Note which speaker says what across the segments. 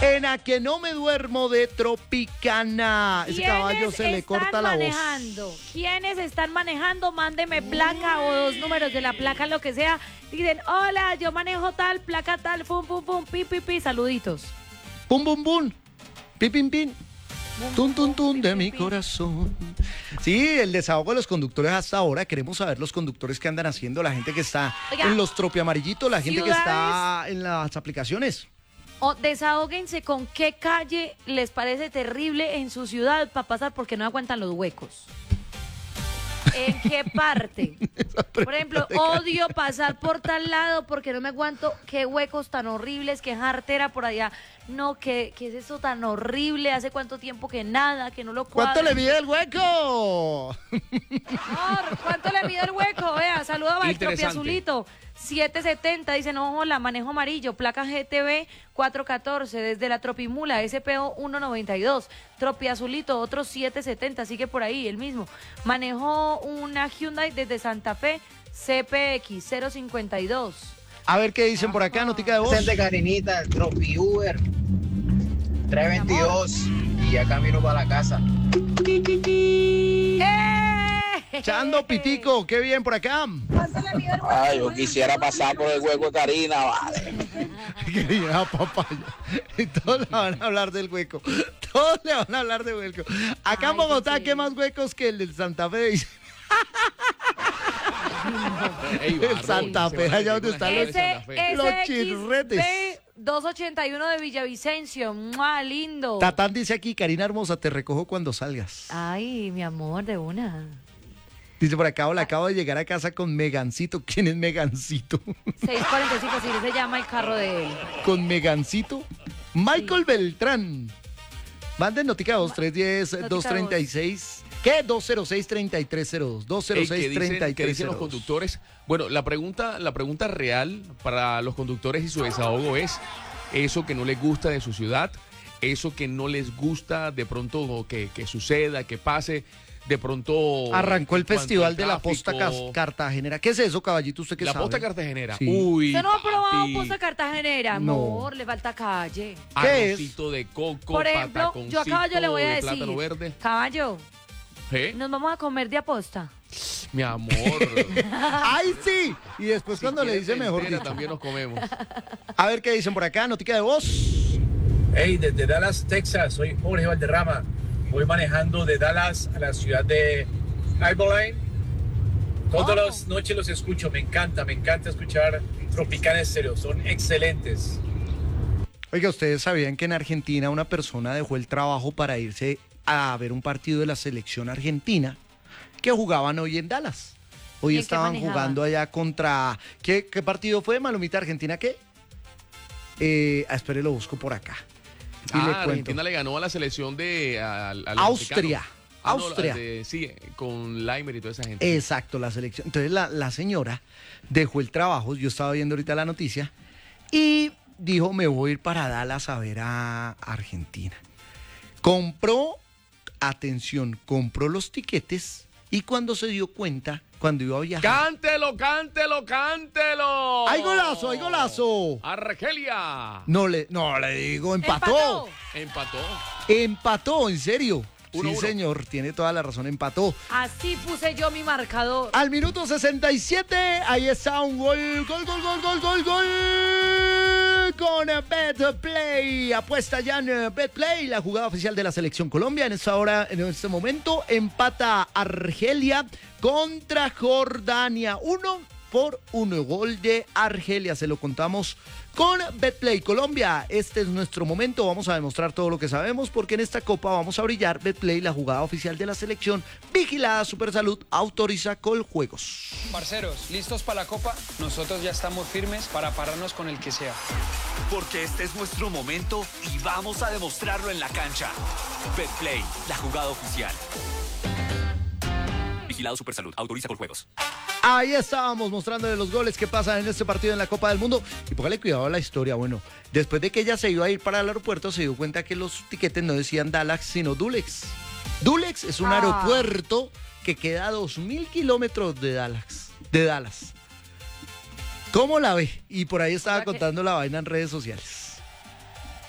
Speaker 1: En A que no me duermo de Tropicana. Ese caballo se le corta la voz.
Speaker 2: ¿Quiénes están manejando? Mándeme placa o 2 números de la placa, lo que sea. Dicen, hola, yo manejo tal, placa tal, pum, pum, pum, pi, pi, pi, saluditos.
Speaker 1: Pum, pum, pum, pi, pim, pim. Tun, tun, tun de mi corazón. Sí, el desahogo de los conductores hasta ahora. Queremos saber los conductores que andan haciendo, la gente que está en los tropiamarillitos, la gente que está en las aplicaciones.
Speaker 2: O desahóguense con qué calle les parece terrible en su ciudad para pasar porque no aguantan los huecos. ¿En qué parte? Por ejemplo, odio pasar por tal lado porque no me aguanto. Qué huecos tan horribles, qué jartera por allá. No, ¿qué es eso tan horrible? ¿Hace cuánto tiempo que nada, que no lo cuadro?
Speaker 1: ¿Cuánto le mide el hueco?
Speaker 2: Amor, ¿cuánto le mide el hueco? Vea, saluda a Tropi Azulito. 770, dice, no, hola, manejo amarillo, placa GTB 414, desde la Tropimula, SPO 192, Tropi Azulito, otro 770, sigue por ahí, el mismo. Manejo una Hyundai desde Santa Fe, CPX 052.
Speaker 1: A ver qué dicen por acá, notica de voz.
Speaker 3: Presente, Karinita, Tropi Uber 322 y ya camino para la casa.
Speaker 1: Chando Pitico, qué bien por acá.
Speaker 3: Ay, yo quisiera pasar por el hueco de Karina, vale.
Speaker 1: Querida papaya. Y todos le van a hablar del hueco. Todos le van a hablar del hueco. Acá en Bogotá, ¿qué más huecos que el del Santa Fe? El Santa Fe, allá donde están los chirretes.
Speaker 2: 281 de Villavicencio, ¡mua, lindo!
Speaker 1: Tatán dice aquí, Karina hermosa, te recojo cuando salgas.
Speaker 2: Ay, mi amor, de una.
Speaker 1: Dice por acá, hola, acabo de llegar a casa con Megancito. ¿Quién es Megancito?
Speaker 2: 645, así se llama el carro de él.
Speaker 1: ¿Con Megancito? Michael Beltrán. Manden notica 2-310-236. ¿Qué? 206-3302. 206-3302.
Speaker 4: ¿Qué dicen los conductores? Bueno, la pregunta real para los conductores y su desahogo es eso que no les gusta de su ciudad, eso que no les gusta de pronto que suceda, que pase. De pronto
Speaker 1: arrancó el festival de la Posta Cartagenera. ¿Qué es eso, caballito? ¿Usted qué sabe?
Speaker 4: La Posta Cartagenera.
Speaker 1: Sí.
Speaker 4: Uy,
Speaker 2: ¿usted no ha probado
Speaker 4: papi.
Speaker 2: Posta Cartagenera? Amor, le falta calle.
Speaker 1: ¿Qué
Speaker 4: Arrocito de coco,
Speaker 2: por ejemplo, yo a Caballo le voy a decir,
Speaker 4: plátano verde.
Speaker 2: Caballo,
Speaker 4: ¿Eh?
Speaker 2: nos vamos a comer de aposta.
Speaker 4: Mi amor.
Speaker 1: ¡Ay, sí! Y después cuando le dice mejor dicho.
Speaker 4: También nos comemos.
Speaker 1: A ver qué dicen por acá, notica de voz.
Speaker 5: Hey, desde Dallas, Texas, soy Jorge Valderrama. Voy manejando de Dallas a la ciudad de Abilene. Todas las noches los escucho, me encanta escuchar Tropicana Estéreo, son excelentes.
Speaker 1: Oiga, ¿ustedes sabían que en Argentina una persona dejó el trabajo para irse a ver un partido de la selección argentina que jugaban hoy en Dallas? Hoy estaban jugando allá contra... ¿Qué partido fue, Malumita? ¿Argentina qué? Espere, lo busco por acá.
Speaker 4: Argentina le ganó a la selección de
Speaker 1: Austria.
Speaker 4: Austria. Sí, con Leimer y toda esa gente.
Speaker 1: Exacto, la selección. Entonces la señora dejó el trabajo, yo estaba viendo ahorita la noticia, y dijo, me voy a ir para Dallas a ver a Argentina. Compró los tiquetes y cuando se dio cuenta, cuando iba a viajar...
Speaker 4: ¡Cántelo!
Speaker 1: ¡Hay golazo!
Speaker 4: ¡Argelia!
Speaker 1: No le digo, empató. Empató, en serio.
Speaker 4: 1-1.
Speaker 1: Sí, señor, tiene toda la razón, empató.
Speaker 2: Así puse yo mi marcador.
Speaker 1: Al minuto 67, ahí está un gol con BetPlay. Apuesta ya en BetPlay, la jugada oficial de la Selección Colombia. En este momento, empata Argelia contra Jordania. 1-1, gol de Argelia. Se lo contamos con BetPlay Colombia. Este es nuestro momento, vamos a demostrar todo lo que sabemos porque en esta copa vamos a brillar. BetPlay, la jugada oficial de la selección, vigilada Supersalud, autoriza Coljuegos.
Speaker 6: Parceros, ¿listos para la copa? Nosotros ya estamos firmes para pararnos con el que sea.
Speaker 7: Porque este es nuestro momento y vamos a demostrarlo en la cancha. BetPlay, la jugada oficial. Vigilado Supersalud, autoriza Coljuegos.
Speaker 1: Ahí estábamos mostrándole los goles que pasan en este partido en la Copa del Mundo. Y póngale cuidado a la historia. Bueno, después de que ella se iba a ir para el aeropuerto, se dio cuenta que los tiquetes no decían Dallas, sino Dulles. Dulles es un aeropuerto que queda a 2.000 kilómetros de Dallas. ¿Cómo la ve? Y por ahí estaba contando la vaina en redes sociales.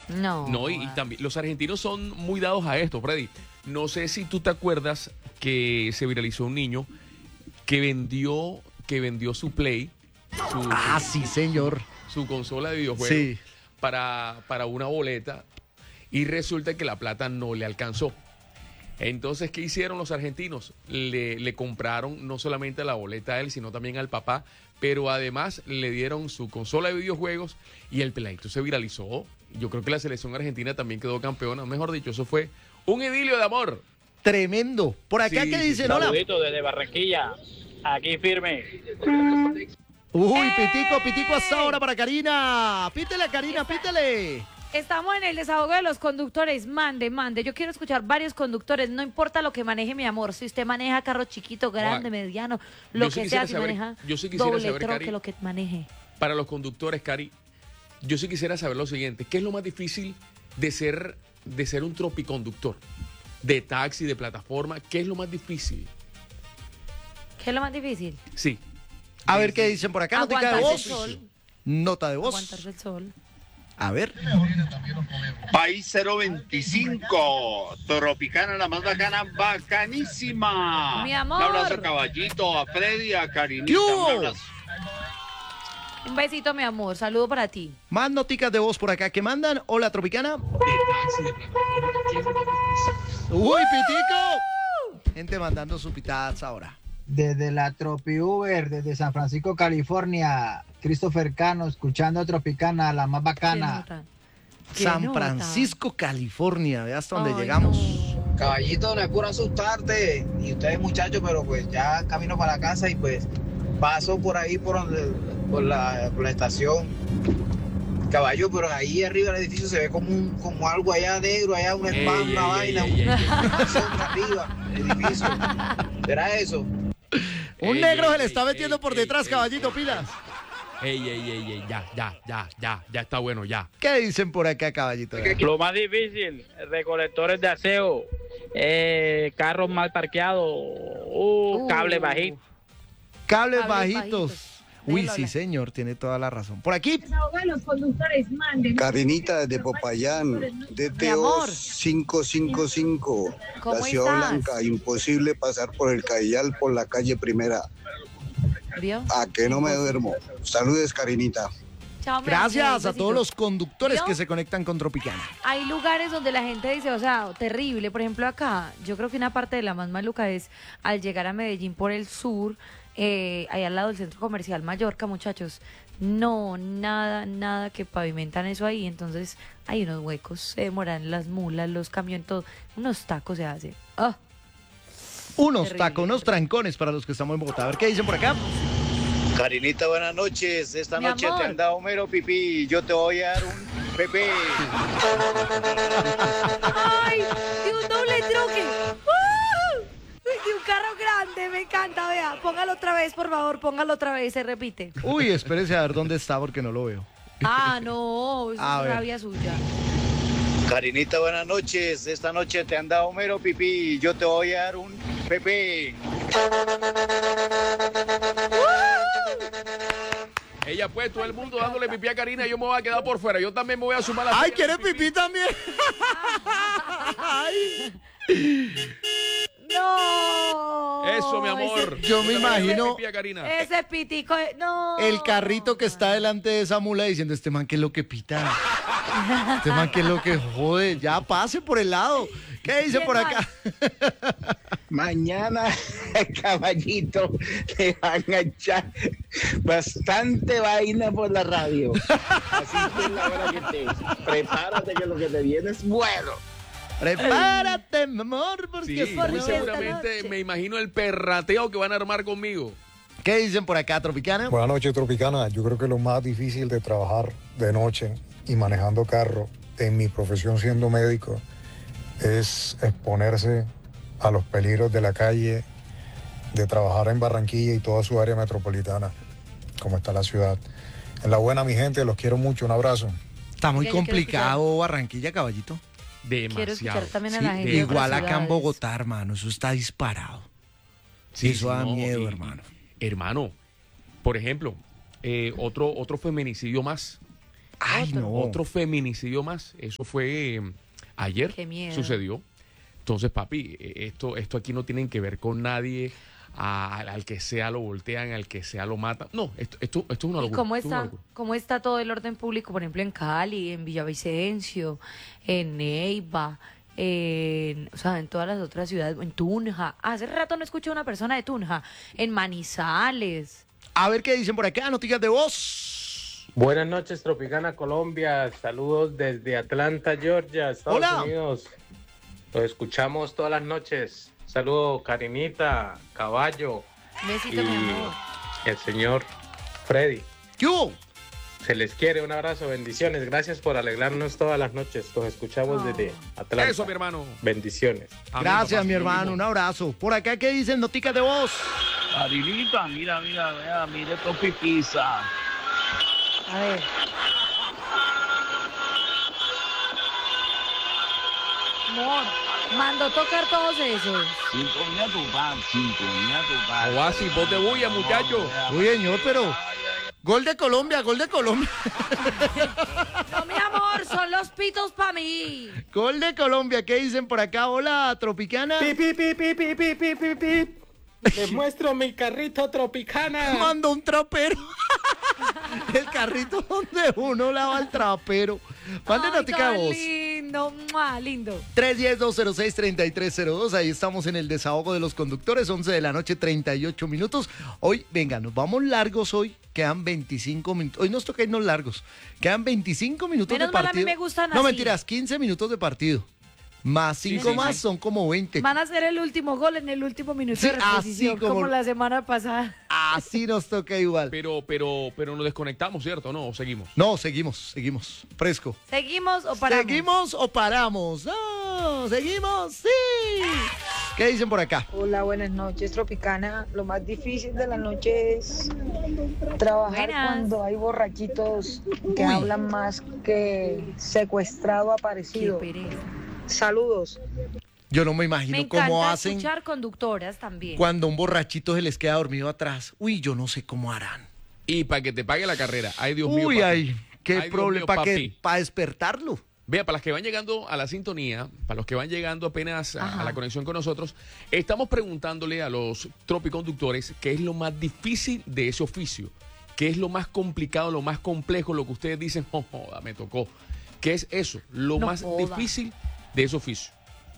Speaker 4: No, y también los argentinos son muy dados a esto, Freddy. No sé si tú te acuerdas que se viralizó un niño que vendió su Play,
Speaker 1: Sí, señor.
Speaker 4: su consola de videojuegos
Speaker 1: Sí.
Speaker 4: para una boleta y resulta que la plata no le alcanzó. Entonces, ¿qué hicieron los argentinos? Le compraron no solamente la boleta a él, sino también al papá, pero además le dieron su consola de videojuegos y el peladito se viralizó. Yo creo que la selección argentina también quedó campeona. Mejor dicho, eso fue un idilio de amor.
Speaker 1: Tremendo. Por acá,
Speaker 4: Sí,
Speaker 1: ¿qué
Speaker 4: sí,
Speaker 1: dicen?
Speaker 4: sí.
Speaker 1: Hola.
Speaker 8: Saludito desde Barranquilla, aquí firme.
Speaker 1: Uy, pitico hasta ahora para Karina. Pítele, Karina, pítele.
Speaker 2: Estamos en el desahogo de los conductores. Mande. Yo quiero escuchar varios conductores. No importa lo que maneje, mi amor. Si usted maneja carro chiquito, grande, mediano, lo
Speaker 4: Yo sí
Speaker 2: que sea,
Speaker 4: quisiera
Speaker 2: si
Speaker 4: saber-
Speaker 2: maneja
Speaker 4: yo sí quisiera
Speaker 2: doble
Speaker 4: saber,
Speaker 2: troque,
Speaker 4: Cari.
Speaker 2: lo que maneje.
Speaker 4: Para los conductores, Cari, yo sí quisiera saber lo siguiente. ¿Qué es lo más difícil de ser un tropiconductor? De taxi, de plataforma. ¿Qué es lo más difícil?
Speaker 2: ¿Qué es lo más difícil?
Speaker 4: Sí.
Speaker 1: A ver qué dicen por acá. Nota de
Speaker 2: Aguantarse
Speaker 1: voz.
Speaker 2: el sol.
Speaker 1: Nota de voz.
Speaker 2: Aguantarse el sol.
Speaker 1: A ver.
Speaker 9: País 025, Tropicana, la más bacana, bacanísima.
Speaker 2: Mi amor.
Speaker 9: Un abrazo a Caballito, a Freddy, a Karinita.
Speaker 1: ¿Qué hubo?
Speaker 9: Un abrazo.
Speaker 2: Un besito, mi amor. Saludo para ti.
Speaker 1: Más noticas de voz por acá que mandan. Hola, Tropicana. Uy, pitico. Gente mandando sus pitadas ahora.
Speaker 10: Desde la Tropi Uber, desde San Francisco, California, Christopher Cano, escuchando a Tropicana, la más
Speaker 2: ¿Qué
Speaker 10: bacana.
Speaker 2: nota? ¿Qué
Speaker 1: San
Speaker 2: nota?
Speaker 1: Francisco, California. Ve hasta donde
Speaker 2: Ay,
Speaker 1: llegamos.
Speaker 2: no.
Speaker 10: Caballito, no es por asustarte, y ustedes muchachos, pero pues ya camino para la casa y pues paso por ahí por la estación. Caballo, pero ahí arriba del edificio se ve como algo allá negro, allá una spam, una vaina, una sombra arriba del edificio. ¿Será eso?
Speaker 1: Un negro se le está metiendo por detrás, caballito, pilas.
Speaker 4: Ey, ya está bueno, ya.
Speaker 1: ¿Qué dicen por acá, caballito?
Speaker 8: Lo más difícil, recolectores de aseo, carros mal parqueados, cables bajitos.
Speaker 1: Cables
Speaker 2: Cables
Speaker 1: bajitos.
Speaker 2: bajitos.
Speaker 1: Uy,
Speaker 2: Déjalo
Speaker 1: sí,
Speaker 2: hablar.
Speaker 1: señor, tiene toda la razón. Por aquí,
Speaker 11: Los conductores manden.
Speaker 12: Karinita desde Popayán,
Speaker 2: Mi amor.
Speaker 12: DTO 555,
Speaker 2: ¿Cómo
Speaker 12: la Ciudad
Speaker 2: estás?
Speaker 12: Blanca, imposible pasar por el Cayal por la calle Primera.
Speaker 2: ¿Vio?
Speaker 12: ¿A que no me duermo? Saludes, Karinita.
Speaker 2: Chao, mi
Speaker 1: gracias
Speaker 2: amor,
Speaker 1: a
Speaker 2: un besito.
Speaker 1: todos los conductores
Speaker 2: ¿Vio?
Speaker 1: que se conectan con Tropicana.
Speaker 2: Hay lugares donde la gente dice, o sea, terrible. Por ejemplo, acá, yo creo que una parte de la más maluca es al llegar a Medellín por el sur, ahí al lado del centro comercial Mallorca, muchachos. No, nada que pavimentan eso ahí. Entonces hay unos huecos, se demoran las mulas, los camiones, todo. Unos tacos se hacen. ¡Ah!
Speaker 1: Unos
Speaker 2: Terrible.
Speaker 1: tacos, unos trancones para los que estamos en Bogotá. A ver qué dicen por acá.
Speaker 12: Karinita, buenas noches. Esta
Speaker 2: Mi
Speaker 12: noche
Speaker 2: amor.
Speaker 12: te han dado mero pipí. Yo te voy a dar un pepe.
Speaker 2: ¡Ay! ¡De un doble troque! ¡Uh! ¡De un carro grande! Me encanta, vea. Póngalo otra vez, por favor, póngalo otra vez, se repite.
Speaker 1: Uy, espérese a ver dónde está porque no lo veo.
Speaker 2: Ah, no, eso
Speaker 1: A
Speaker 2: es
Speaker 1: ver.
Speaker 2: rabia suya.
Speaker 12: Karinita, buenas noches. Esta noche te han dado mero pipí. Yo te voy a dar un pepe.
Speaker 4: Ella pues, todo el mundo dándole pipí a Karina y yo me voy a quedar por fuera. Yo también me voy a sumar a la
Speaker 1: ¡Ay,
Speaker 4: fila
Speaker 1: quiere
Speaker 4: del
Speaker 1: pipí también! Ay.
Speaker 2: ¡No!
Speaker 4: Eso, mi amor.
Speaker 1: Yo me imagino
Speaker 4: Pipí a Karina.
Speaker 2: Ese pitico, no.
Speaker 1: el carrito que está delante de esa mula diciendo, este man, ¿qué es lo que pita? Este man, ¿qué es lo que jode? Ya pase por el lado. ¿Qué dice
Speaker 2: ¿Quién
Speaker 1: por
Speaker 2: más?
Speaker 1: acá?
Speaker 10: Mañana, caballito, te van a echar bastante vaina por la radio. Así que es la hora que te prepárate que lo que te viene es bueno.
Speaker 1: Prepárate, mi amor, porque
Speaker 4: Sí,
Speaker 1: esta
Speaker 4: muy
Speaker 2: porque
Speaker 1: noche-
Speaker 2: esta
Speaker 4: seguramente
Speaker 2: noche.
Speaker 4: me imagino el perrateo que van a armar conmigo.
Speaker 1: ¿Qué dicen por acá, Tropicana?
Speaker 13: Buenas noches, Tropicana. Yo creo que lo más difícil de trabajar de noche y manejando carro en mi profesión siendo médico es exponerse a los peligros de la calle, de trabajar en Barranquilla y toda su área metropolitana, como está la ciudad. En la buena, mi gente, los quiero mucho. Un abrazo.
Speaker 1: Está muy
Speaker 2: Oiga, yo quiero
Speaker 1: complicado Barranquilla, caballito.
Speaker 2: Quiero escuchar
Speaker 4: Demasiado.
Speaker 2: también a
Speaker 1: Sí,
Speaker 2: la gente. de otras
Speaker 1: igual acá en
Speaker 2: ciudades.
Speaker 1: Bogotá, hermano, eso está disparado. Sí, eso da
Speaker 4: no,
Speaker 1: miedo,
Speaker 4: y-
Speaker 1: hermano.
Speaker 4: Hermano, por ejemplo, otro feminicidio más.
Speaker 1: Ay, no.
Speaker 4: Otro feminicidio más. Eso fue ayer.
Speaker 2: Qué miedo.
Speaker 4: Sucedió. Entonces, papi, esto aquí no tiene que ver con nadie. Al que sea lo voltean, al que sea lo matan. No, esto es una locura.
Speaker 2: ¿Y cómo está todo el orden público, por ejemplo, en Cali, en Villavicencio, en Neiva, en todas las otras ciudades, en Tunja? Hace rato no escuché a una persona de Tunja, en Manizales.
Speaker 1: A ver qué dicen por acá, noticias de voz.
Speaker 14: Buenas noches, Tropicana Colombia. Saludos desde Atlanta, Georgia, Estados
Speaker 1: Hola.
Speaker 14: Unidos. Los escuchamos todas las noches. Saludos, Karinita, Caballo
Speaker 2: Besito,
Speaker 14: y
Speaker 2: mi amor.
Speaker 14: el señor Freddy.
Speaker 1: ¡Yo!
Speaker 14: Se les quiere, un abrazo, bendiciones. Gracias por alegrarnos todas las noches. Los escuchamos desde Atlanta.
Speaker 4: Eso, mi hermano.
Speaker 14: Bendiciones.
Speaker 1: Gracias, mi hermano, un abrazo. Por acá, ¿qué dicen noticias de voz?
Speaker 9: Karinita, mira, mire Topi Pizza.
Speaker 2: A ver. Amor, mando tocar todos esos.
Speaker 9: Sintonía tu pan, sintonía tu pan.
Speaker 4: Oasis, voz de bulla, muchacho.
Speaker 1: Uy, señor, pero... Gol de Colombia, gol de Colombia.
Speaker 2: No, mi amor, son los pitos para mí.
Speaker 1: Gol de Colombia, ¿qué dicen por acá? Hola, Tropicana.
Speaker 14: Pi, pi, pi, pi, pi, pi, pi, pi, pi. Les muestro mi carrito Tropicana.
Speaker 1: Mando un trapero. El carrito donde uno lava el trapero. Manden notica de voz.
Speaker 2: Lindo, ¡mua! Lindo.
Speaker 1: 310-206-3302. Ahí estamos en el desahogo de los conductores. 11 de la noche, 38 minutos. Hoy, venga, nos vamos largos hoy. Quedan 25 minutos. Hoy nos toca irnos largos. Quedan 25 minutos
Speaker 2: Menos
Speaker 1: de
Speaker 2: mal,
Speaker 1: partido.
Speaker 2: a mí me gustan
Speaker 1: No,
Speaker 2: así.
Speaker 1: mentiras, 15 minutos de partido. Más 5 más son como 20.
Speaker 2: Van a hacer el último gol en el último minuto
Speaker 1: Sí,
Speaker 2: de reposición,
Speaker 1: así como
Speaker 2: la semana pasada.
Speaker 1: Así nos toca igual.
Speaker 4: Pero nos desconectamos, ¿cierto? ¿No? ¿O seguimos?
Speaker 1: No, seguimos. Fresco.
Speaker 2: ¿Seguimos o paramos?
Speaker 1: ¿Seguimos o paramos? No, seguimos, sí. ¿Qué dicen por acá?
Speaker 11: Hola, buenas noches, Tropicana. Lo más difícil de la noche es trabajar cuando hay borrachitos que hablan más que secuestrado aparecido. Saludos.
Speaker 1: Yo no me imagino
Speaker 2: Me encanta
Speaker 1: cómo hacen
Speaker 2: escuchar conductoras también.
Speaker 1: cuando un borrachito se les queda dormido atrás. Uy, yo no sé cómo harán.
Speaker 4: Y para que te pague la carrera. Ay, Dios mío,
Speaker 1: Uy,
Speaker 4: papi.
Speaker 1: ay, qué
Speaker 4: Ay, Dios
Speaker 1: problema.
Speaker 4: mío,
Speaker 1: ¿Para qué?
Speaker 4: papi.
Speaker 1: Para despertarlo.
Speaker 4: Vea, para los que van llegando a la sintonía, para los que van llegando apenas a la conexión con nosotros, estamos preguntándole a los tropiconductores qué es lo más difícil de ese oficio, qué es lo más complicado, lo más complejo, lo que ustedes dicen, oh, joda, me tocó. ¿Qué es eso? Lo
Speaker 2: No
Speaker 4: más
Speaker 2: joda.
Speaker 4: difícil de ese oficio.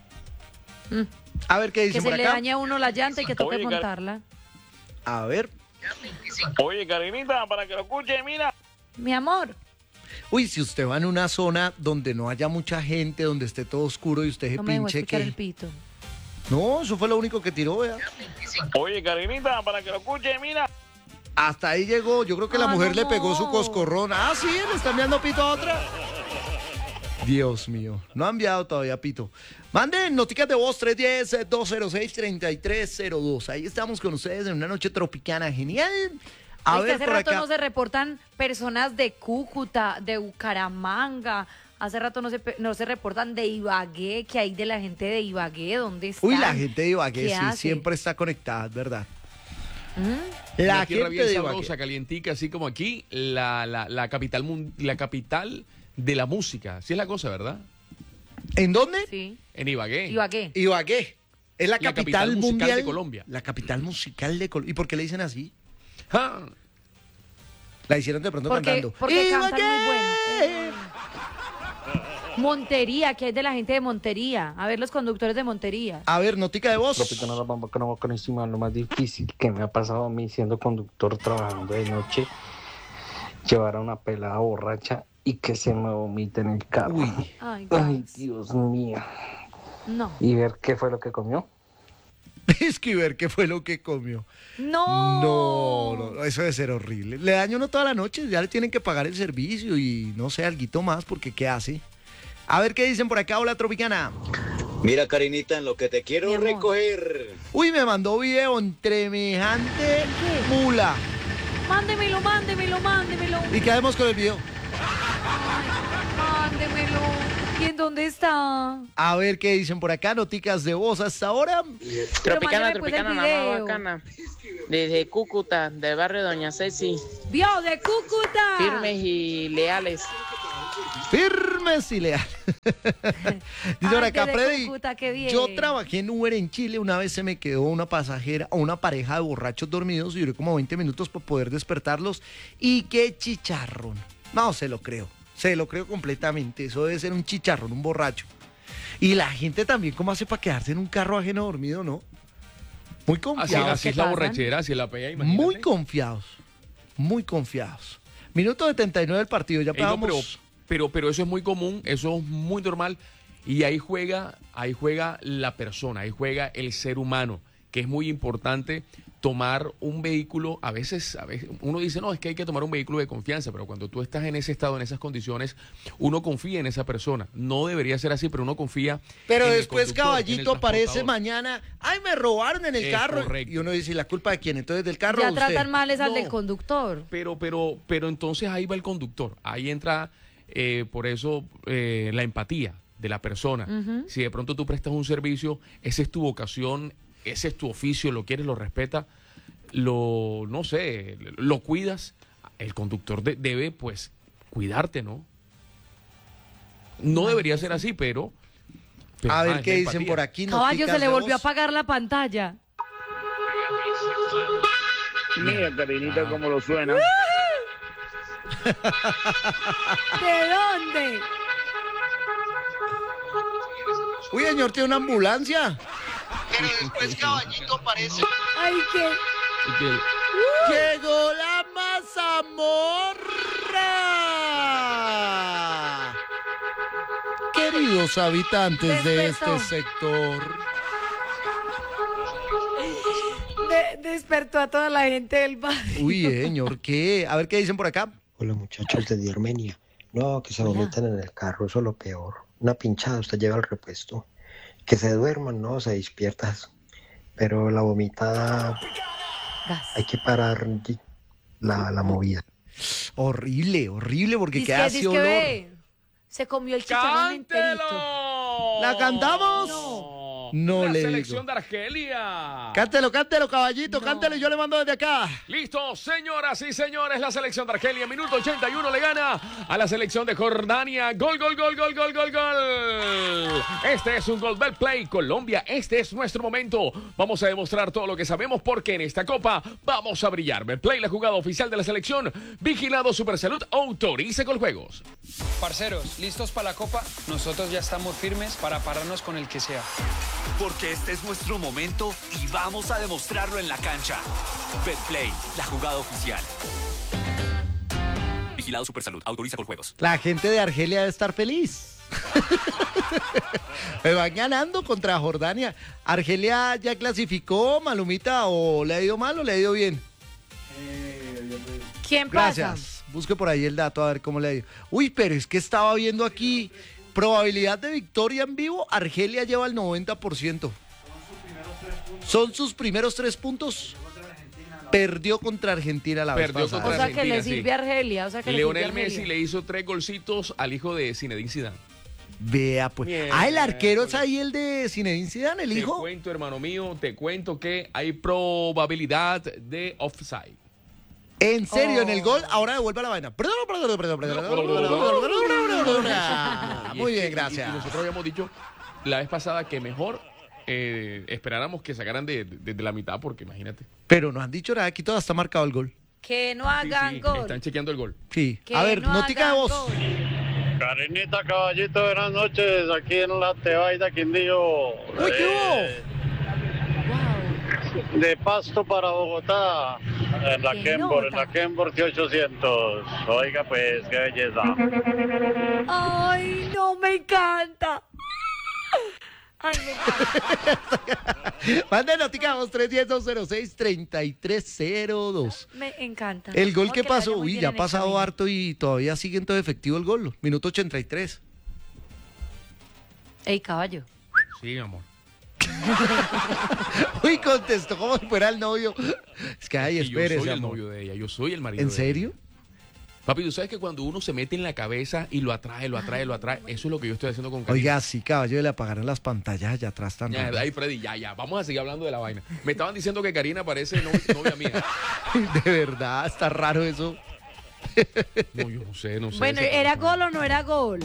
Speaker 1: A ver qué
Speaker 2: Que
Speaker 1: dicen
Speaker 2: se
Speaker 1: por
Speaker 2: le
Speaker 1: acá.
Speaker 2: daña a uno la llanta y que toque
Speaker 9: Oye,
Speaker 2: montarla.
Speaker 1: A ver.
Speaker 9: Oye, Karinita, para que lo escuche, mira.
Speaker 2: Mi amor.
Speaker 1: Uy, si usted va en una zona donde no haya mucha gente, donde esté todo oscuro y usted se
Speaker 2: No me dejó
Speaker 1: pinche
Speaker 2: escuchar
Speaker 1: que...
Speaker 2: el pito.
Speaker 1: No, eso fue lo único que tiró, vea.
Speaker 9: Oye, Karinita, para que lo escuche, mira.
Speaker 1: Hasta ahí llegó. Yo creo que la mujer
Speaker 2: no,
Speaker 1: le pegó su
Speaker 2: no.
Speaker 1: coscorrón. Ah, sí, le está enviando pito a otra. Dios mío, no ha enviado todavía pito. Manden noticias de voz 310-206-3302. Ahí estamos con ustedes en una noche tropicana genial. A
Speaker 2: Es que
Speaker 1: ver
Speaker 2: hace
Speaker 1: por
Speaker 2: rato
Speaker 1: acá.
Speaker 2: no se reportan personas de Cúcuta, de Bucaramanga. Hace rato no se reportan de Ibagué, que hay de la gente de Ibagué, ¿dónde están?
Speaker 1: Uy, la gente de Ibagué
Speaker 2: ¿Qué
Speaker 1: sí
Speaker 2: hace?
Speaker 1: siempre está conectada, es verdad.
Speaker 4: La
Speaker 1: La
Speaker 4: tierra
Speaker 1: gente
Speaker 4: bien
Speaker 1: de
Speaker 4: sabrosa,
Speaker 1: Ibagué.
Speaker 4: calientica, así como aquí, la capital de la música. Así es la cosa, ¿verdad?
Speaker 1: ¿En dónde?
Speaker 2: Sí.
Speaker 4: En Ibagué.
Speaker 2: Ibagué.
Speaker 1: Ibagué. Es la
Speaker 4: La
Speaker 1: capital
Speaker 4: capital musical
Speaker 1: mundial
Speaker 4: de Colombia.
Speaker 1: La capital musical de Colombia. ¿Y por qué le dicen así?
Speaker 4: Ah,
Speaker 1: La hicieron de pronto
Speaker 2: Porque
Speaker 1: cantando.
Speaker 2: cantan
Speaker 1: ¡Ibagué!
Speaker 2: muy bueno. Montería, que es de la gente de Montería. A ver, los conductores de Montería.
Speaker 1: A ver, notica de voz.
Speaker 15: Tropicana la bamba bacanísima, lo más difícil que me ha pasado a mí siendo conductor trabajando de noche, llevar a una pelada borracha y que se me vomite en el carro.
Speaker 1: Uy.
Speaker 2: Ay,
Speaker 15: Ay, Dios mío.
Speaker 2: No.
Speaker 15: Y ver qué fue lo que comió.
Speaker 1: Es que ver qué fue lo que comió.
Speaker 2: No.
Speaker 1: No, eso debe ser horrible. Le daño uno toda la noche, ya le tienen que pagar el servicio y no sé, alguito más, porque ¿qué hace? A ver qué dicen por acá, hola Tropicana.
Speaker 12: Mira, Karinita, en lo que te quiero recoger.
Speaker 1: Uy, me mandó video en semejante mula.
Speaker 2: Mándemelo.
Speaker 1: ¿Y qué hacemos con el video?
Speaker 2: Mándemelo. ¿Y en ¿dónde está?
Speaker 1: A ver qué dicen por acá, noticas de voz hasta ahora.
Speaker 8: Tropicana,
Speaker 2: mándame, pues, el
Speaker 8: la más
Speaker 2: video.
Speaker 8: bacana. Desde Cúcuta, del barrio Doña Ceci.
Speaker 2: ¡Vio, de Cúcuta!
Speaker 8: Firmes y leales.
Speaker 1: Firmes y leales. Dice por acá,
Speaker 2: desde
Speaker 1: Freddy,
Speaker 2: Cúcuta, qué bien.
Speaker 1: yo trabajé en Uber en Chile, una vez se me quedó una pasajera o una pareja de borrachos dormidos y duré como 20 minutos para poder despertarlos y qué chicharrón. No, se lo creo completamente, eso debe ser un chicharrón, un borracho. Y la gente también, ¿cómo hace para quedarse en un carro ajeno dormido, no? Muy confiados.
Speaker 4: Así es la borrachera, así es la pea, imagínate.
Speaker 1: Muy confiados. Minuto 79 del partido, ya pegamos.
Speaker 4: Pero eso es muy común, eso es muy normal. Y ahí juega la persona, ahí juega el ser humano, que es muy importante tomar un vehículo. A veces uno dice, no, es que hay que tomar un vehículo de confianza, pero cuando tú estás en ese estado, en esas condiciones, uno confía en esa persona. No debería ser así, pero uno confía.
Speaker 1: Pero
Speaker 4: en
Speaker 1: después
Speaker 4: el conductor,
Speaker 1: Caballito
Speaker 4: en el
Speaker 1: aparece
Speaker 4: transportador.
Speaker 1: mañana, ay, me robaron en el carro.
Speaker 4: Correcto.
Speaker 1: Y uno dice, ¿y la culpa de quién? Entonces, ¿del carro
Speaker 2: Ya
Speaker 1: o usted?
Speaker 2: tratan mal es al
Speaker 4: No.
Speaker 2: del conductor.
Speaker 4: Pero entonces ahí va el conductor. Ahí entra, por eso, la empatía de la persona.
Speaker 2: Ujú.
Speaker 4: Si de pronto tú prestas un servicio, esa es tu vocación, ese es tu oficio, lo quieres, lo respetas, lo cuidas, el conductor debe, pues, cuidarte, ¿no? No debería ser así, pero
Speaker 1: A ver
Speaker 4: es
Speaker 1: qué
Speaker 4: la
Speaker 1: dicen
Speaker 4: empatía.
Speaker 1: por aquí.
Speaker 2: Caballo,
Speaker 1: noticas
Speaker 2: se le
Speaker 1: de
Speaker 2: volvió a
Speaker 1: voz.
Speaker 2: apagar la pantalla.
Speaker 9: Mira, Karinita, cómo lo suena.
Speaker 2: ¿De dónde?
Speaker 1: Uy, señor, tiene una ambulancia. Pero después Caballito aparece.
Speaker 2: Ay, qué.
Speaker 1: Llegó la mazamorra. Queridos habitantes de
Speaker 2: Despertó.
Speaker 1: este sector.
Speaker 2: Despertó a toda la gente del barrio.
Speaker 1: Uy, señor, ¿qué? A ver qué dicen por acá.
Speaker 16: Hola muchachos desde Armenia. No, que se vomitan en el carro, eso es lo peor. Una pinchada, usted lleva el repuesto. Que se duerman, no, se despiertas. Pero la vomitada, hay que parar la movida.
Speaker 1: Horrible, porque
Speaker 2: Dice
Speaker 1: queda
Speaker 2: que,
Speaker 1: así
Speaker 2: dice que
Speaker 1: olor.
Speaker 2: ve, se comió el chicharrón enterito.
Speaker 1: ¿La cantamos? No
Speaker 4: La
Speaker 1: le
Speaker 4: selección
Speaker 1: digo.
Speaker 4: de Argelia.
Speaker 1: Cántelo, Caballito, cántelo y yo le mando desde acá.
Speaker 4: Listo, señoras y señores, la selección de Argelia, minuto 81, le gana a la selección de Jordania. Gol. Este es un gol del Play Colombia. Este es nuestro momento. Vamos a demostrar todo lo que sabemos porque en esta copa vamos a brillar. Betplay, la jugada oficial de la selección. Vigilado Supersalud, autorice con juegos.
Speaker 6: Parceros, ¿listos para la copa? Nosotros ya estamos firmes para pararnos con el que sea.
Speaker 7: Porque este es nuestro momento y vamos a demostrarlo en la cancha. Betplay, la jugada oficial. Vigilado Supersalud, autoriza con juegos.
Speaker 1: La gente de Argelia debe estar feliz. Me van ganando contra Jordania. ¿Argelia ya clasificó, Malumita, o le ha ido mal o le ha ido bien?
Speaker 2: ¿Quién pasa?
Speaker 1: Gracias. Busque por ahí el dato a ver cómo le ha ido. Uy, pero es que estaba viendo aquí probabilidad de victoria en vivo. Argelia lleva el 90%. Son sus primeros 3 puntos. Perdió contra Argentina la vez
Speaker 4: Perdió
Speaker 1: pasada.
Speaker 4: contra
Speaker 2: O sea que le
Speaker 4: Argentina, sí.
Speaker 2: sirve a Argelia. O sea que le sirve a
Speaker 4: Lionel
Speaker 2: Argelia.
Speaker 4: Messi le hizo 3 golcitos al hijo de Zinedine Zidane.
Speaker 1: Vea, pues.
Speaker 4: Bien.
Speaker 1: El arquero es ahí el de Zinedine Zidane, el
Speaker 4: Te
Speaker 1: hijo.
Speaker 4: cuento, hermano mío, te cuento que hay probabilidad de offside.
Speaker 1: En serio, en el gol, ahora devuelve la vaina. Muy bien,
Speaker 4: Y
Speaker 1: gracias.
Speaker 4: nosotros habíamos dicho la vez pasada que mejor esperáramos que sacaran de la mitad, porque imagínate.
Speaker 1: Pero no han dicho nada, aquí todo está marcado el gol.
Speaker 2: Que no hagan
Speaker 4: Sí,
Speaker 2: gol.
Speaker 4: están chequeando el gol.
Speaker 1: Sí.
Speaker 2: Que
Speaker 1: A ver,
Speaker 2: no
Speaker 1: notica de
Speaker 2: hagan
Speaker 1: voz.
Speaker 2: gol.
Speaker 12: Karinita, Caballito, buenas noches. Aquí en la Tebaida, Quindío.
Speaker 1: Uy, ¿qué hubo?
Speaker 12: De Pasto para Bogotá. En la
Speaker 2: ¿Qué
Speaker 12: Kenbor, en
Speaker 2: nota?
Speaker 12: la Kenbor T800. Oiga, pues, qué belleza.
Speaker 2: Ay, no, me encanta. Ay, me encanta.
Speaker 1: Mande notica de voz 310-206-3302.
Speaker 2: Me encanta.
Speaker 1: El gol
Speaker 2: Amor,
Speaker 1: que
Speaker 2: le vaya
Speaker 1: pasó,
Speaker 2: muy
Speaker 1: uy,
Speaker 2: bien
Speaker 1: ya ha
Speaker 2: en el
Speaker 1: pasado
Speaker 2: camino.
Speaker 1: harto y todavía sigue en todo efectivo el gol. Minuto 83.
Speaker 2: Ey, caballo.
Speaker 4: Sí, mi amor.
Speaker 1: Uy, contestó como si fuera el novio. Es que, ay,
Speaker 4: Es que yo
Speaker 1: espérese,
Speaker 4: soy el
Speaker 1: amor.
Speaker 4: novio de ella, yo soy el marido
Speaker 1: ¿En
Speaker 4: de
Speaker 1: serio?
Speaker 4: ella. Papi, tú sabes que cuando uno se mete en la cabeza y lo atrae, eso es lo que yo estoy haciendo con Karina.
Speaker 1: Oiga, sí, caballo, le apagaron las pantallas allá atrás también.
Speaker 4: Ya, ahí, Freddy, ya. Vamos a seguir hablando de la vaina. Me estaban diciendo que Karina parece novia mía.
Speaker 1: De verdad, está raro eso.
Speaker 4: No, yo no sé.
Speaker 2: Bueno, ¿era gol o no era gol?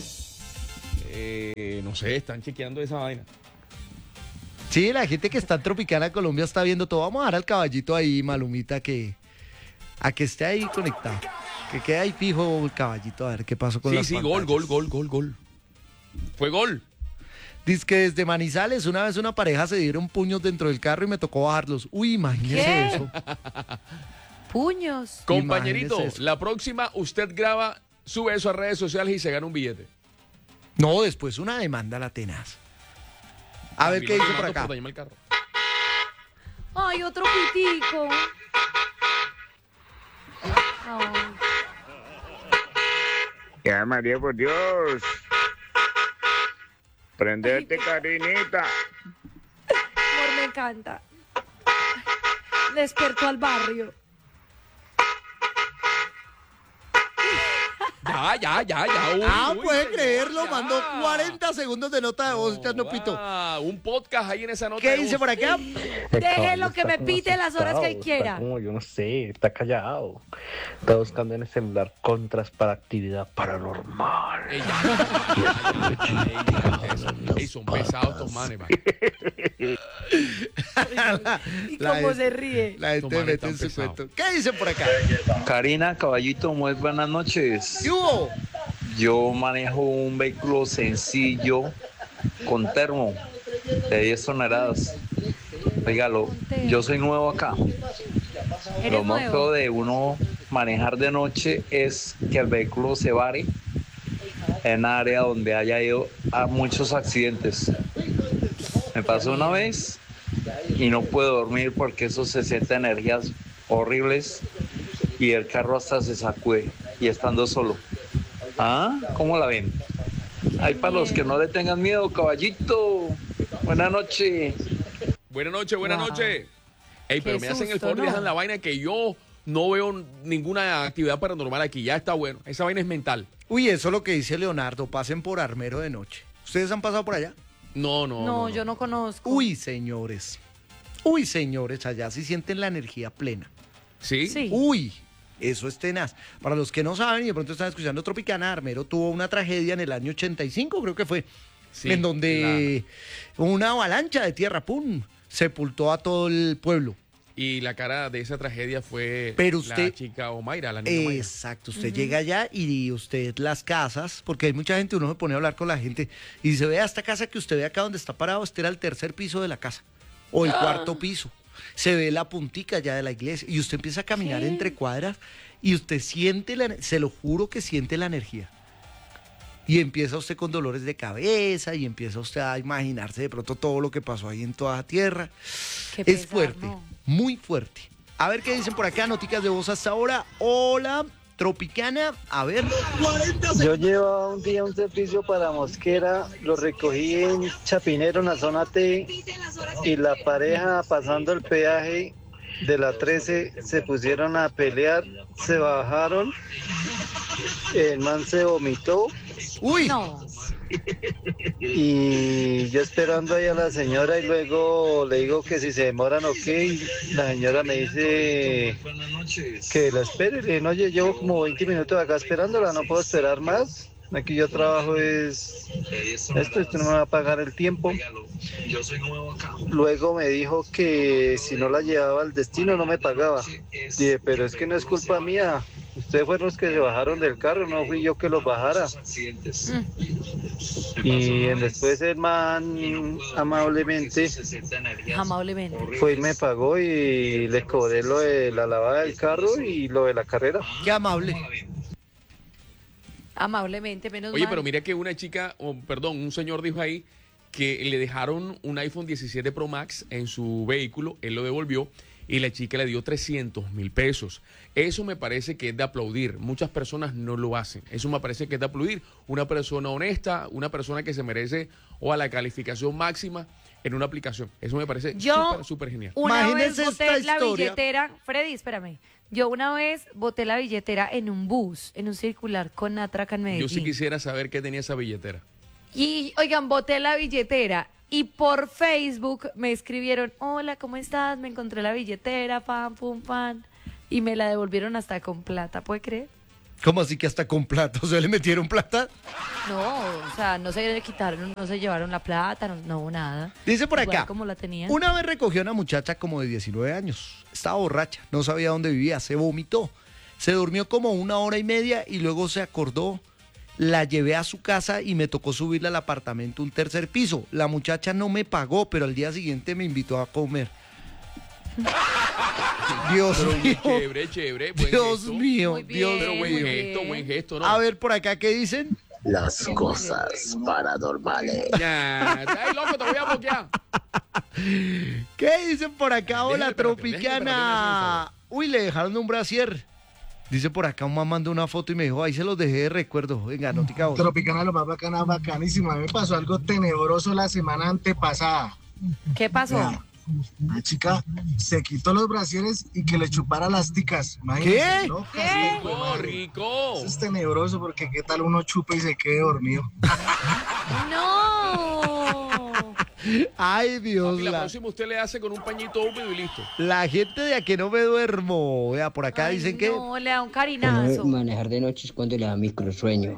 Speaker 4: No sé, están chequeando esa vaina.
Speaker 1: Sí, la gente que está en Tropicana Colombia está viendo todo. Vamos a dar al caballito ahí, Malumita, a que esté ahí conectado. Que quede ahí fijo el caballito, a ver qué pasó con las pantallas.
Speaker 4: Gol. Fue gol.
Speaker 1: Dice que desde Manizales una vez una pareja se dieron puños dentro del carro y me tocó bajarlos. Uy, imagínese eso.
Speaker 2: Puños.
Speaker 4: Compañerito, la próxima usted graba, sube eso a redes sociales y se gana un billete.
Speaker 1: No, después una demanda la tenaz. A ver qué dice por acá.
Speaker 2: Ay, otro pitico. Ay.
Speaker 9: Ya, María, por Dios. Prendete, Karinita.
Speaker 2: Amor, me encanta. Despertó al barrio.
Speaker 4: Ya.
Speaker 1: Puede creerlo, mandó 40 segundos de nota de voz, Pito.
Speaker 4: Un podcast ahí en esa nota.
Speaker 1: ¿Qué dice por acá?
Speaker 2: Déjelo que me pite las horas que él quiera.
Speaker 15: Como yo no sé, está callado. Está buscando en el celular contras para actividad paranormal.
Speaker 4: Son pesados estos manes, man.
Speaker 2: Y cómo se ríe.
Speaker 1: La gente mete en su cuento. ¿Qué dicen por acá?
Speaker 17: Karina, caballito, muy buenas noches.
Speaker 1: ¿Qué hubo?
Speaker 17: Yo manejo un vehículo sencillo con termo de 10 toneladas. Oígalo, yo soy nuevo acá. Lo más feo de uno manejar de noche es que el vehículo se vare en un área donde haya ido a muchos accidentes. Me pasó una vez y no pude dormir porque eso se siente energías horribles y el carro hasta se sacude y estando solo. ¿Ah? ¿Cómo la ven? Ahí para los que no le tengan miedo, caballito. Buenas noches.
Speaker 4: Buenas noches. Ey, pero me hacen el favor y dejan la vaina que yo no veo ninguna actividad paranormal aquí. Ya está bueno. Esa vaina es mental.
Speaker 1: Uy, eso es lo que dice Leonardo. Pasen por Armero de noche. ¿Ustedes han pasado por allá?
Speaker 2: No, yo no conozco.
Speaker 1: Uy, señores, allá sí sienten la energía plena.
Speaker 4: ¿Sí?
Speaker 1: Uy, eso es tenaz. Para los que no saben y de pronto están escuchando Tropicana, Armero tuvo una tragedia en el año 85, creo que fue, en donde una avalancha de tierra, ¡pum!, sepultó a todo el pueblo.
Speaker 4: Y la cara de esa tragedia fue la chica Omaira, la niña Omaira.
Speaker 1: Exacto, usted llega allá y usted las casas, porque hay mucha gente, uno se pone a hablar con la gente y dice, vea esta casa que usted ve acá donde está parado, este era el tercer piso de la casa o el cuarto piso. Se ve la puntica ya de la iglesia y usted empieza a caminar entre cuadras y usted siente, se lo juro que siente la energía. Y empieza usted con dolores de cabeza y empieza usted a imaginarse de pronto todo lo que pasó ahí en toda la tierra. Es fuerte, muy fuerte. A ver qué dicen por acá, noticas de voz hasta ahora. Hola, Tropicana, a ver.
Speaker 18: Yo llevaba un día un servicio para Mosquera, lo recogí en Chapinero, en la zona T, y la pareja pasando el peaje de la 13 se pusieron a pelear, se bajaron, el man se vomitó.
Speaker 1: ¡Uy!
Speaker 2: No.
Speaker 18: Y yo esperando ahí a la señora y luego le digo que si se demoran ok, la señora me dice que la espere. Le dije, oye, llevo como 20 minutos acá esperándola, no puedo esperar más. Aquí yo trabajo es esto no me va a pagar el tiempo. Luego me dijo que si no la llevaba al destino no me pagaba. Dije, pero es que no es culpa mía. Ustedes fueron los que se bajaron del carro, no fui yo que los bajara. Y después el man amablemente fue y me pagó y les cobré lo de la lavada del carro y lo de la carrera.
Speaker 1: Qué amable.
Speaker 2: Amablemente, menos mal.
Speaker 4: Oye, pero mira que una chica, un señor dijo ahí que le dejaron un iPhone 17 Pro Max en su vehículo, él lo devolvió y la chica le dio 300,000 pesos. Eso me parece que es de aplaudir. Muchas personas no lo hacen. Eso me parece que es de aplaudir. Una persona honesta, una persona que se merece la calificación máxima en una aplicación. Eso me parece
Speaker 2: Yo
Speaker 4: súper genial.
Speaker 2: Una vez
Speaker 1: Imagínese
Speaker 2: boté
Speaker 1: esta
Speaker 2: la
Speaker 1: historia.
Speaker 2: billetera, Freddy, espérame. Yo una vez boté la billetera en un bus, en un circular con Atraca en Medellín.
Speaker 4: Yo sí quisiera saber qué tenía esa billetera.
Speaker 2: Y, oigan, boté la billetera y por Facebook me escribieron, hola, ¿cómo estás? Me encontré la billetera, pam, pum, pam. Y me la devolvieron hasta con plata, ¿puede creer?
Speaker 1: ¿Cómo así que hasta con plata? ¿O sea, le metieron plata?
Speaker 2: No, o sea, no se le quitaron, no se llevaron la plata, no nada.
Speaker 1: Dice por
Speaker 2: Igual
Speaker 1: acá,
Speaker 2: como la tenían.
Speaker 1: una vez recogió a una muchacha como de 19 años. Estaba borracha, no sabía dónde vivía, se vomitó. Se durmió como 1 hora y media y luego se acordó. La llevé a su casa y me tocó subirla al apartamento, un 3er piso. La muchacha no me pagó, pero al día siguiente me invitó a comer. Dios
Speaker 4: Pero
Speaker 1: mío.
Speaker 4: chévere, buen
Speaker 1: Dios
Speaker 4: gesto.
Speaker 1: mío,
Speaker 2: Muy bien,
Speaker 1: Dios
Speaker 4: Pero
Speaker 1: mío.
Speaker 4: buen gesto, ¿no?
Speaker 1: A ver por acá, ¿qué dicen?
Speaker 12: Las cosas paranormales.
Speaker 4: Ya, ay, loco, te voy a bloquear.
Speaker 1: ¿Qué dicen por acá? Hola,
Speaker 4: Déjame,
Speaker 1: Tropicana. Uy, le dejaron un brasier. Dice por acá, un man mandó una foto y me dijo, ahí se los dejé de recuerdo. Venga, notica vos.
Speaker 19: Tropicana, lo más bacana, bacanísimo. A mí me pasó algo tenebroso la semana antepasada.
Speaker 2: ¿Qué pasó?
Speaker 19: Vea, la chica se quitó los brasieres y que le chupara las ticas. Imagínense,
Speaker 1: ¿Qué?
Speaker 19: locas,
Speaker 2: ¿Qué?
Speaker 19: hijo de madre.
Speaker 4: Rico.
Speaker 19: Eso es tenebroso porque qué tal uno chupa y se quede dormido.
Speaker 2: ¡No!
Speaker 1: Ay, Dios.
Speaker 4: Papi, la próxima usted le hace con un pañito húmedo y listo.
Speaker 1: La gente de a que no me duermo. Vea, por acá
Speaker 2: Ay,
Speaker 1: dicen que...
Speaker 2: No, le da un carinazo.
Speaker 20: Manejar de noche es cuando le da microsueño.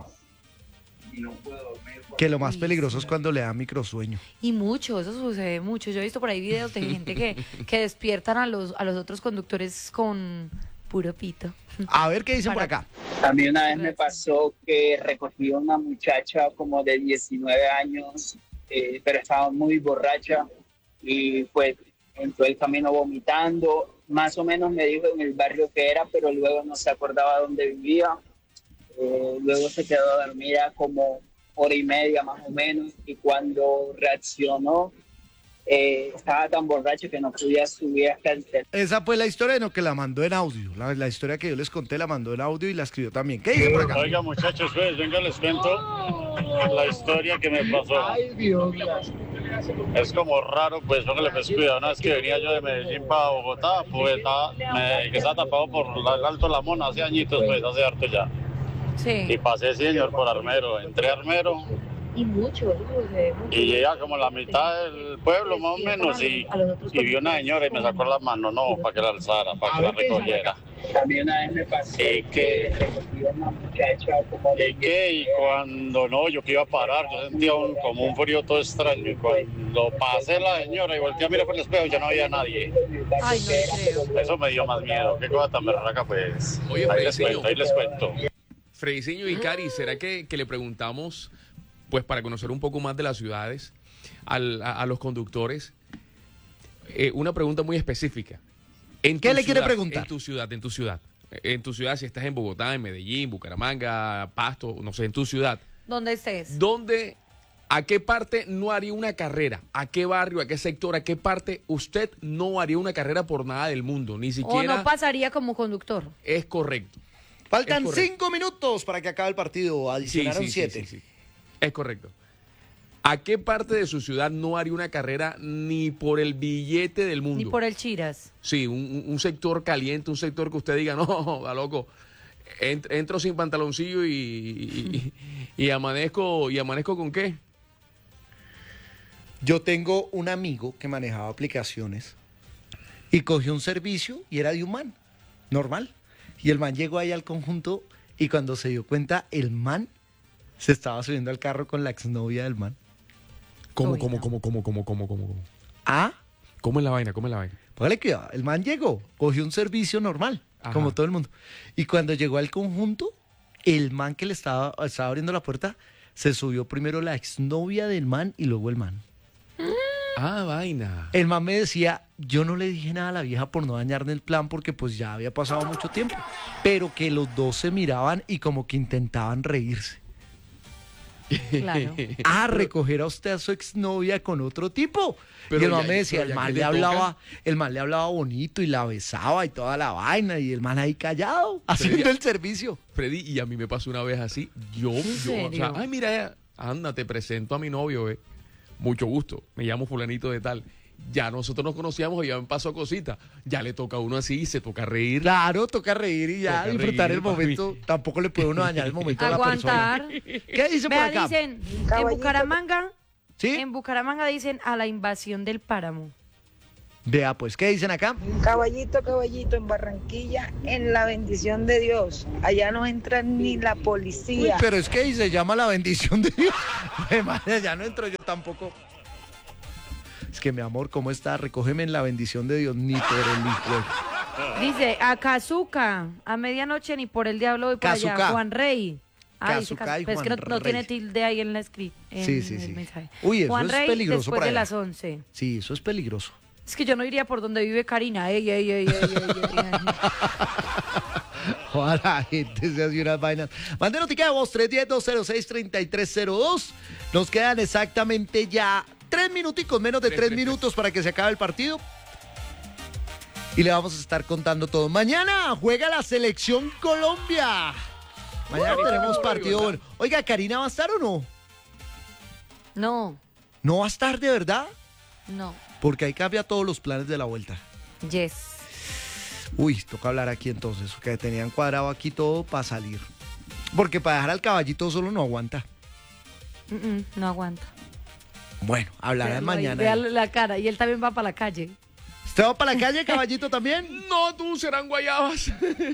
Speaker 1: Que lo más peligroso es cuando le da microsueño.
Speaker 2: Y mucho, eso sucede mucho. Yo he visto por ahí videos de gente que despiertan a los otros conductores con puro pito.
Speaker 1: A ver qué dicen por acá.
Speaker 21: A mí una vez me pasó que recogí a una muchacha como de 19 años, pero estaba muy borracha y pues entró el camino vomitando. Más o menos me dijo en el barrio que era, pero luego no se acordaba dónde vivía. Luego se quedó dormida como 1 hora y media más o menos y cuando reaccionó estaba tan borracho que no podía subir hasta el tercer.
Speaker 1: Esa fue la historia no, que la mandó en audio. La historia que yo les conté la mandó en audio y la escribió también. ¿Qué dice por acá?
Speaker 22: Oiga, muchachos, pues, venga, les cuento la historia que me pasó.
Speaker 19: Ay, Dios.
Speaker 22: Es como raro, pues, póngale pues cuidado. Una vez que venía yo de Medellín para Bogotá, pues, que estaba tapado por el Alto La Mona hace añitos, pues, hace harto ya.
Speaker 2: Sí.
Speaker 22: Y pasé, señor, por Armero. Entré a Armero.
Speaker 2: Y mucho,
Speaker 22: Y llegué a como la mitad del pueblo, más o menos, y vi una señora y me sacó la mano, no, para que la alzara, para que la recogiera.
Speaker 21: También una vez me pasó que recogí a una muchacha como de...
Speaker 22: Y cuando no, yo que iba a parar, yo sentía como un frío todo extraño. Y cuando pasé la señora y volteé a mirar por el espejo, ya no había nadie.
Speaker 2: Ay, no le creo.
Speaker 22: Eso me dio más miedo. Qué cosa tan berraca, pues.
Speaker 4: Oye,
Speaker 22: Ahí les cuento.
Speaker 4: Frediciño y Cari, ¿será que le preguntamos, pues para conocer un poco más de las ciudades, a los conductores, una pregunta muy específica?
Speaker 1: ¿Qué le quiere preguntar?
Speaker 4: En tu ciudad, si estás en Bogotá, en Medellín, Bucaramanga, Pasto, no sé, en tu ciudad.
Speaker 2: ¿Dónde estés?
Speaker 4: ¿A qué parte no haría una carrera? ¿A qué barrio, a qué sector, a qué parte usted no haría una carrera por nada del mundo? Ni siquiera...
Speaker 2: O no pasaría como conductor.
Speaker 4: Es correcto.
Speaker 1: Faltan 5 minutos para que acabe el partido. Adicionaron 7.
Speaker 4: Sí. Es correcto. ¿A qué parte de su ciudad no haría una carrera ni por el billete del mundo?
Speaker 2: Ni por el chiras.
Speaker 4: Sí, un sector caliente, un sector que usted diga, no, da loco, entro sin pantaloncillo y amanezco ¿con qué?
Speaker 1: Yo tengo un amigo que manejaba aplicaciones y cogió un servicio y era de un man, normal. Y el man llegó ahí al conjunto y cuando se dio cuenta, el man se estaba subiendo al carro con la exnovia del man.
Speaker 4: ¿Cómo?
Speaker 1: ¿Ah?
Speaker 4: ¿Cómo es la vaina?
Speaker 1: Póngale cuidado, el man llegó, cogió un servicio normal, como todo el mundo. Y cuando llegó al conjunto, el man que le estaba abriendo la puerta, se subió primero la exnovia del man y luego el man.
Speaker 4: Ah, vaina.
Speaker 1: El man me decía, yo no le dije nada a la vieja por no dañarme el plan porque pues ya había pasado mucho tiempo, pero que los dos se miraban y como que intentaban reírse.
Speaker 2: Claro.
Speaker 1: Recoger a usted a su exnovia con otro tipo.
Speaker 4: Pero
Speaker 1: y el man
Speaker 4: ya-
Speaker 1: me decía,
Speaker 4: pero
Speaker 1: el
Speaker 4: ya
Speaker 1: man
Speaker 4: que
Speaker 1: le
Speaker 4: te
Speaker 1: hablaba, el man le hablaba bonito y la besaba y toda la vaina, y el man ahí callado, haciendo el servicio.
Speaker 4: Freddy, y a mí me pasó una vez así, o sea,
Speaker 2: serio?
Speaker 4: ay, mira, anda, te presento a mi novio, mucho gusto, me llamo fulanito de tal. Ya nosotros nos conocíamos y ya me pasó cosita. Ya le toca a uno así, se toca reír.
Speaker 1: Claro, toca reír y ya
Speaker 4: Toca
Speaker 1: disfrutar
Speaker 4: reír,
Speaker 1: el momento. Tampoco le puede uno dañar el momento a la
Speaker 2: Aguantar.
Speaker 1: persona. ¿Qué dice por
Speaker 2: Vea,
Speaker 1: acá?
Speaker 2: dicen, en Bucaramanga dicen a la invasión del páramo.
Speaker 1: Vea, pues, ¿qué dicen acá?
Speaker 11: Caballito, en Barranquilla, en la bendición de Dios. Allá no entra ni la
Speaker 1: Uy,
Speaker 11: policía.
Speaker 1: pero es que se llama la bendición de Dios. Ya no entro yo tampoco. Es que, mi amor, ¿cómo está? Recógeme en la bendición de Dios, ni por el hijo.
Speaker 2: Dice, a Cazuca, a medianoche ni por el diablo voy por allá.
Speaker 1: Cazuca.
Speaker 2: Juan Rey.
Speaker 1: Cazuca y
Speaker 2: pues es que
Speaker 1: Juan
Speaker 2: no tiene
Speaker 1: Rey.
Speaker 2: tilde ahí en la
Speaker 1: Sí.
Speaker 2: el mensaje.
Speaker 1: Uy, eso
Speaker 2: Juan
Speaker 1: es
Speaker 2: Rey,
Speaker 1: peligroso
Speaker 2: después
Speaker 1: por
Speaker 2: de
Speaker 1: allá.
Speaker 2: las 11.
Speaker 1: Sí, eso es peligroso.
Speaker 2: Es que yo no iría por donde vive Karina. Ey.
Speaker 1: Ojalá la gente se hace unas vainas. Mande notica de voz 310-206-3302. Nos quedan exactamente ya 3 minuticos, menos de 3 minutos para que se acabe el partido. Y le vamos a estar contando todo. Mañana juega la Selección Colombia. Mañana tenemos partido bueno. Oiga, ¿Karina va a estar o no?
Speaker 2: No.
Speaker 1: ¿No va a estar de verdad?
Speaker 2: No.
Speaker 1: Porque ahí cambia todos los planes de la vuelta.
Speaker 2: Yes.
Speaker 1: Uy, toca hablar aquí entonces, que tenían cuadrado aquí todo para salir. Porque para dejar al caballito solo no aguanta.
Speaker 2: No aguanta.
Speaker 1: Bueno, hablarán mañana.
Speaker 2: Véale la cara. Y él también va para la calle.
Speaker 1: ¿Usted va para la calle, caballito, también?
Speaker 4: No, tú serán guayabas.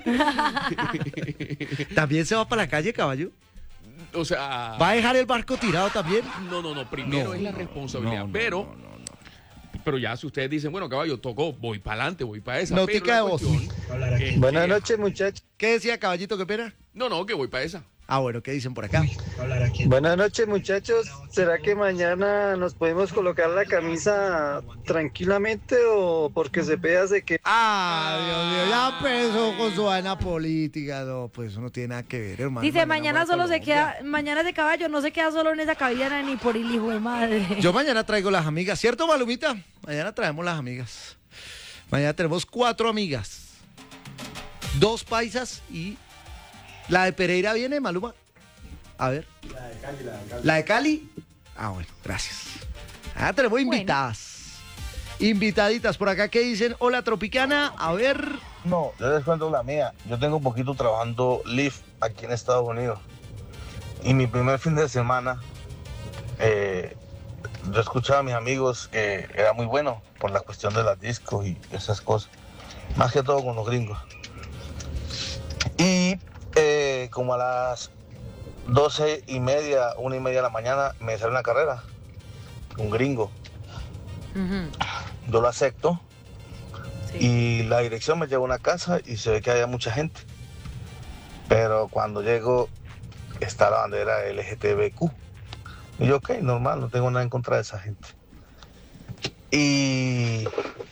Speaker 1: ¿También se va para la calle, caballo?
Speaker 4: O sea...
Speaker 1: ¿Va a dejar el barco tirado también?
Speaker 4: No. Primero es la responsabilidad. Pero ya si ustedes dicen, bueno, caballo, tocó, voy para adelante, voy para esa.
Speaker 1: Notica de voz.
Speaker 18: Buenas noches, muchachos.
Speaker 1: ¿Qué decía, caballito, qué pena?
Speaker 4: No, que voy para esa.
Speaker 1: Ah, bueno, ¿qué dicen por acá?
Speaker 18: Buenas noches, muchachos. ¿Será que mañana nos podemos colocar la camisa tranquilamente o porque se hace que...
Speaker 1: Dios mío, ya empezó con su vaina política. No, pues eso no tiene nada que ver, hermano.
Speaker 2: Dice, mañana solo se queda, mañana ese caballo no se queda solo en esa cabellera ni por el hijo de madre.
Speaker 1: Yo mañana traigo las amigas, ¿cierto, Malumita? Mañana traemos las amigas. Mañana tenemos 4 amigas. 2 paisas y... ¿La de Pereira viene, Maluma? A ver. ¿La de Cali? Ah, bueno, gracias. Tenemos invitadas. Invitaditas por acá que dicen, hola Tropicana, a ver.
Speaker 3: No, yo les cuento la mía. Yo tengo un poquito trabajando Lyft aquí en Estados Unidos. Y mi primer fin de semana, yo escuchaba a mis amigos que era muy bueno por la cuestión de las discos y esas cosas. Más que todo con los gringos. Y como a las 12:30, 1:30 de la mañana me sale una carrera, un gringo. Yo lo acepto y la dirección me lleva a una casa y se ve que había mucha gente. Pero cuando llego está la bandera LGTBQ. Y yo, ok, normal, no tengo nada en contra de esa gente. Y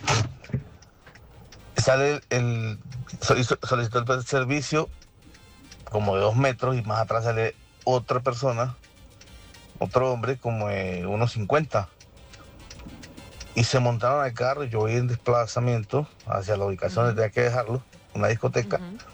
Speaker 3: sale solicitó el servicio como de 2 metros y más atrás sale otra persona, otro hombre como de 1.50. Y se montaron al carro y yo voy en desplazamiento hacia la ubicación donde tenía que dejarlo, una discoteca.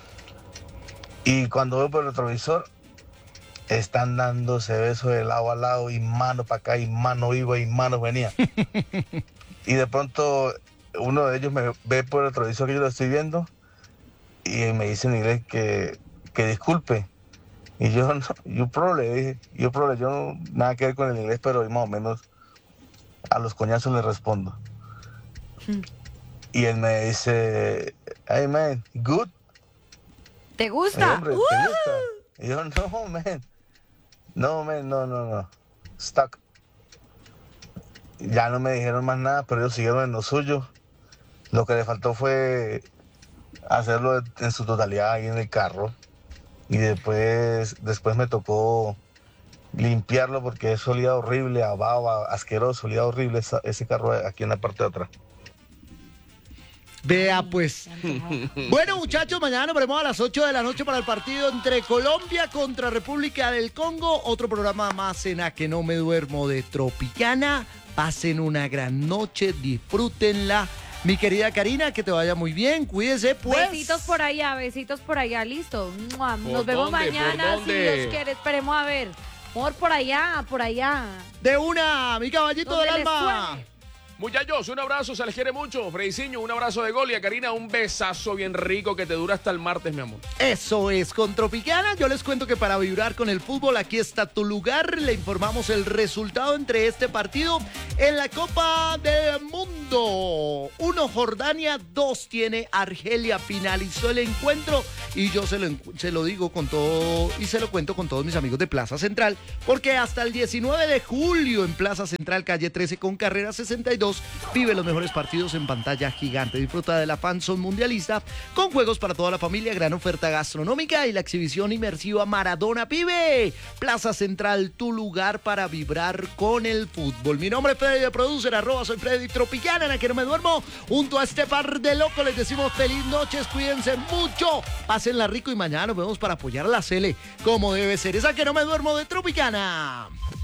Speaker 3: Y cuando veo por el retrovisor, están dándose besos de lado a lado y mano para acá y mano iba y mano venía. Y de pronto uno de ellos me ve por el retrovisor que yo lo estoy viendo y me dice en inglés que disculpe. Y yo, no, yo no, nada que ver con el inglés, pero más o menos a los coñazos le respondo. Y él me dice, hey man, good.
Speaker 2: ¿Te gusta?
Speaker 3: Hombre, ¿te gusta? Y yo, no. Stuck. Ya no me dijeron más nada, pero ellos siguieron en lo suyo. Lo que le faltó fue hacerlo en su totalidad ahí en el carro. Y después me tocó limpiarlo porque eso olía horrible, a baba, asqueroso, olía horrible ese carro aquí en la parte de atrás.
Speaker 1: Vea pues. Bueno, muchachos, mañana nos veremos a las 8 de la noche para el partido entre Colombia contra República del Congo. Otro programa más en A Que No Me Duermo de Tropicana. Pasen una gran noche, disfrútenla. Mi querida Karina, que te vaya muy bien, cuídese pues.
Speaker 2: Besitos por allá, listo. Nos vemos
Speaker 4: dónde?
Speaker 2: mañana,
Speaker 4: ¿Por dónde?
Speaker 2: si Dios quiere, esperemos a ver. Amor, por allá, por allá.
Speaker 1: De una, mi caballito del alma.
Speaker 4: Muchachos, un abrazo, se les quiere mucho. Frediciño, un abrazo de gol. Y a Karina, un besazo bien rico que te dura hasta el martes, mi amor.
Speaker 1: Eso es, con Tropicana yo les cuento que para vibrar con el fútbol aquí está tu lugar. Le informamos el resultado entre este partido en la Copa del Mundo. 1 Jordania, 2 tiene Argelia. Finalizó el encuentro y yo se lo digo con todo y se lo cuento con todos mis amigos de Plaza Central, porque hasta el 19 de julio en Plaza Central, calle 13 con carrera 62, vive los mejores partidos en pantalla gigante. Disfruta de la FanZone mundialista con juegos para toda la familia, gran oferta gastronómica y la exhibición inmersiva Maradona Pibe. Plaza Central, tu lugar para vibrar con el fútbol. Mi nombre es Freddy de Producer, @soy Freddy Tropicana, en la que no me duermo. Junto a este par de locos les decimos feliz noches, cuídense mucho, pásenla rico y mañana nos vemos para apoyar a la Cele como debe ser. Esa que no me duermo de Tropicana.